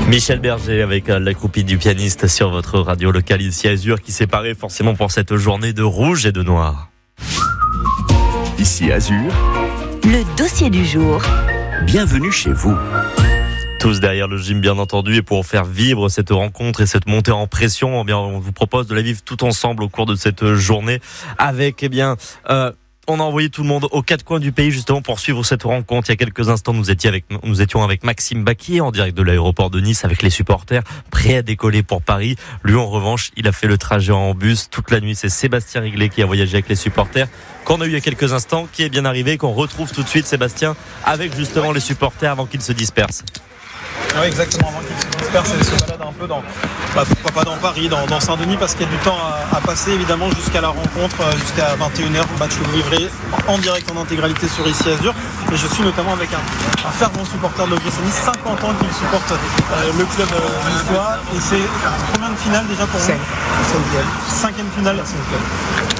Michel Berger avec l'accroupie du pianiste sur votre radio locale ici Azur qui s'est paré forcément pour cette journée de rouge et de noir. Ici Azur, le dossier du jour. Bienvenue chez vous. Tous derrière le gym bien entendu, et pour faire vivre cette rencontre et cette montée en pression, on vous propose de la vivre tout ensemble au cours de cette journée avec on a envoyé tout le monde aux quatre coins du pays justement pour suivre cette rencontre. Il y a quelques instants, nous étions avec Maxime Baquier en direct de l'aéroport de Nice avec les supporters prêts à décoller pour Paris. Lui, en revanche, il a fait le trajet en bus toute la nuit. C'est Sébastien Riglet qui a voyagé avec les supporters qu'on a eu il y a quelques instants, qui est bien arrivé, qu'on retrouve tout de suite, Sébastien, avec justement les supporters avant qu'ils se dispersent. Oui, exactement, avant qu'ils se dispersent et se baladent un peu pourquoi pas dans Paris, dans Saint-Denis, parce qu'il y a du temps à passer évidemment jusqu'à la rencontre, jusqu'à 21h, match livré en direct en intégralité sur Ici Azur. Et je suis notamment avec un fervent supporter de l'OGC Nice, 50 ans qu'il supporte le club niçois. Et c'est combien de finales déjà pour vous ? Cinquième finale.